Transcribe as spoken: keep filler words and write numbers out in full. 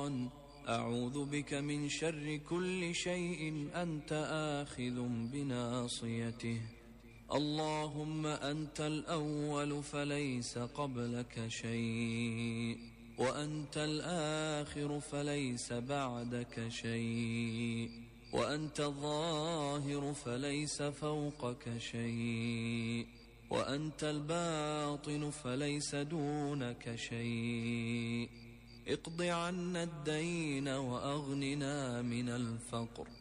الشيطان أعوذ بك من شر كل شيء أنت آخذ بناصيته. اللهم أنت الأول فليس قبلك شيء، وأنت الآخر فليس بعدك شيء، وأنت الظاهر فليس فوقك شيء، وأنت الباطن فليس دونك شيء. اقض عنا الدين وأغننا من الفقر،